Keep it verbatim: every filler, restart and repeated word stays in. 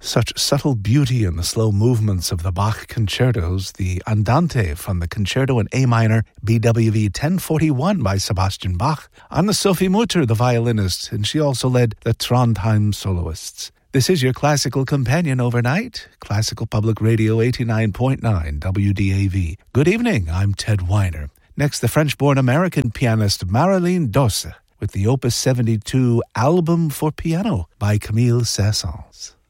Such subtle beauty in the slow movements of the Bach concertos, the Andante from the Concerto in A minor, B W V ten forty-one by Sebastian Bach, Anna Sophie Mutter, the violinist, and she also led the Trondheim soloists. This is your classical companion overnight, Classical Public Radio eighty-nine point nine W D A V. Good evening, I'm Ted Weiner. Next, the French-born American pianist Marilyn Dosse with the Opus seventy-two Album for Piano by Camille Saint-Saëns.